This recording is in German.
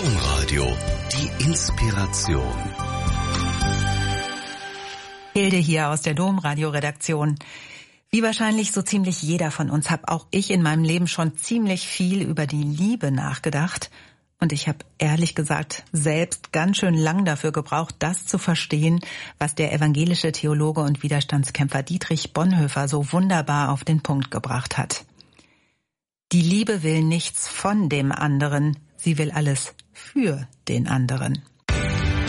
Domradio, die Inspiration. Hilde hier aus der Domradio-Redaktion. Wie wahrscheinlich so ziemlich jeder von uns habe auch ich in meinem Leben schon ziemlich viel über die Liebe nachgedacht. Und ich habe ehrlich gesagt selbst ganz schön lang dafür gebraucht, das zu verstehen, was der evangelische Theologe und Widerstandskämpfer Dietrich Bonhoeffer so wunderbar auf den Punkt gebracht hat. Die Liebe will nichts von dem anderen, sie will alles für den anderen.